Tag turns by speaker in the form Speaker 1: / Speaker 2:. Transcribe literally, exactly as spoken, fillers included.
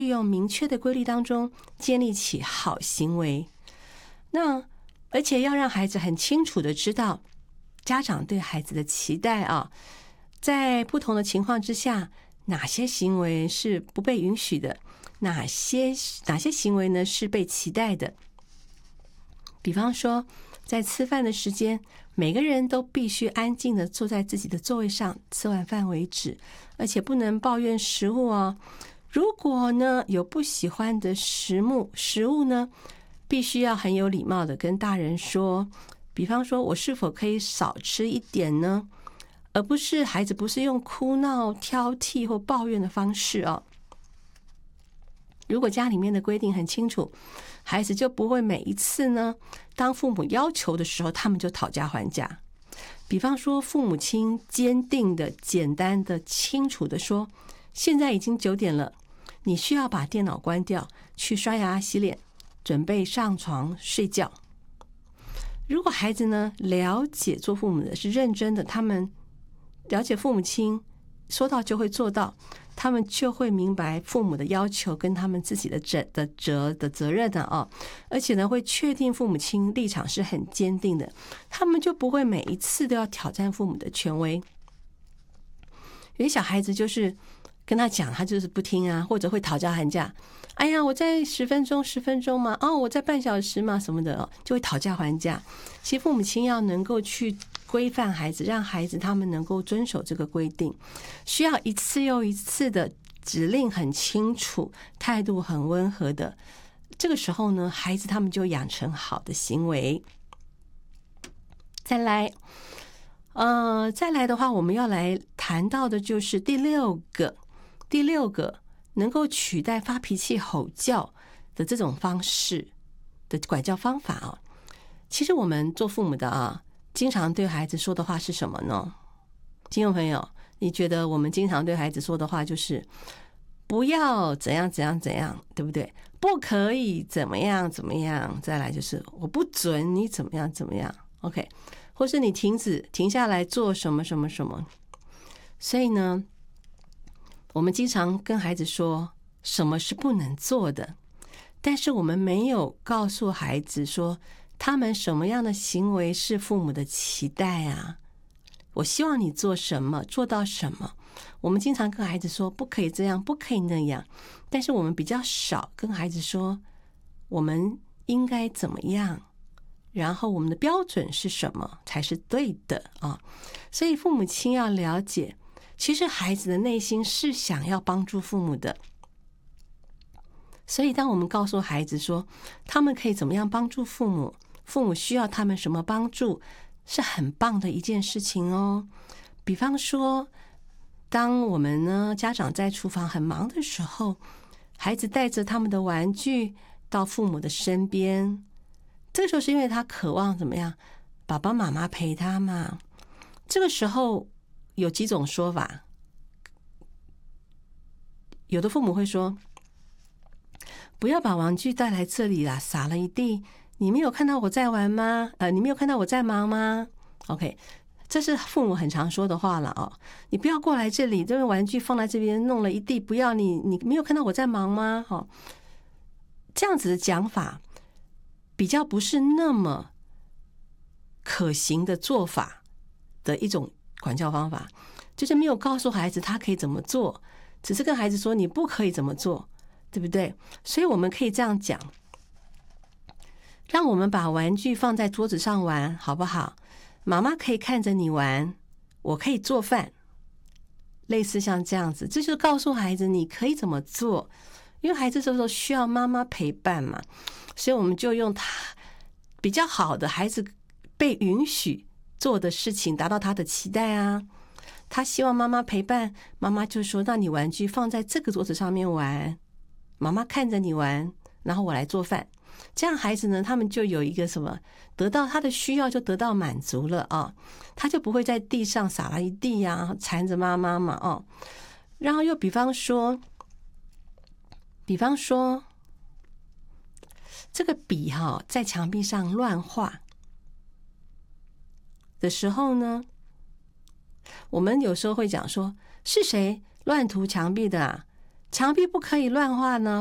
Speaker 1: 用明确的规律当中建立起好行为。那而且要让孩子很清楚的知道家长对孩子的期待啊，在不同的情况之下，哪些行为是不被允许的，哪些哪些行为呢是被期待的。比方说在吃饭的时间，每个人都必须安静的坐在自己的座位上，吃完饭为止，而且不能抱怨食物哦。如果呢有不喜欢的食物食物呢，必须要很有礼貌的跟大人说，比方说我是否可以少吃一点呢，而不是孩子不是用哭闹、挑剔或抱怨的方式哦。如果家里面的规定很清楚，孩子就不会每一次呢，当父母要求的时候，他们就讨价还价。比方说，父母亲坚定的、简单的、清楚的说，现在已经九点了，你需要把电脑关掉，去刷牙、洗脸，准备上床睡觉。如果孩子呢了解做父母的是认真的，他们了解父母亲说到就会做到，他们就会明白父母的要求跟他们自己的责的责的责任的啊，而且呢会确定父母亲立场是很坚定的，他们就不会每一次都要挑战父母的权威。有些小孩子就是跟他讲，他就是不听啊，或者会讨价还价。哎呀，我在十分钟十分钟嘛，哦，我在半小时嘛，什么的，就会讨价还价。其实父母亲要能够去规范孩子，让孩子他们能够遵守这个规定，需要一次又一次的指令很清楚，态度很温和的。这个时候呢，孩子他们就养成好的行为。再来，呃，再来的话，我们要来谈到的就是第六个，第六个能够取代发脾气、吼叫的这种方式的管教方法啊。其实我们做父母的啊，经常对孩子说的话是什么呢？听众朋友，你觉得我们经常对孩子说的话就是不要怎样怎样怎样，对不对？不可以怎么样怎么样，再来就是我不准你怎么样怎么样 OK， 或是你停止停下来做什么什么什么。所以呢，我们经常跟孩子说什么是不能做的，但是我们没有告诉孩子说他们什么样的行为是父母的期待啊，我希望你做什么做到什么。我们经常跟孩子说不可以这样不可以那样，但是我们比较少跟孩子说我们应该怎么样，然后我们的标准是什么才是对的啊。所以父母亲要了解，其实孩子的内心是想要帮助父母的。所以当我们告诉孩子说他们可以怎么样帮助父母，父母需要他们什么帮助，是很棒的一件事情哦。比方说，当我们呢家长在厨房很忙的时候，孩子带着他们的玩具到父母的身边，这个时候是因为他渴望怎么样，爸爸妈妈陪他嘛。这个时候有几种说法，有的父母会说，不要把玩具带来这里啦，撒了一地，你没有看到我在玩吗？呃，你没有看到我在忙吗？ OK， 这是父母很常说的话了哦。你不要过来这里，这个玩具放在这边弄了一地，不要你，你没有看到我在忙吗？哦，这样子的讲法比较不是那么可行的做法的一种管教方法，就是没有告诉孩子他可以怎么做，只是跟孩子说你不可以怎么做，对不对？所以我们可以这样讲，让我们把玩具放在桌子上玩好不好？妈妈可以看着你玩，我可以做饭，类似像这样子，这就是告诉孩子你可以怎么做。因为孩子这时候需要妈妈陪伴嘛，所以我们就用他比较好的孩子被允许做的事情，达到他的期待啊。他希望妈妈陪伴，妈妈就说那你玩具放在这个桌子上面玩，妈妈看着你玩，然后我来做饭。这样孩子呢，他们就有一个什么，得到他的需要就得到满足了啊，他就不会在地上撒了一地啊，缠着妈妈嘛哦。然后又比方说，比方说这个笔哈在墙壁上乱画的时候呢，我们有时候会讲说，是谁乱涂墙壁的啊？ 墙壁不可以乱画呢，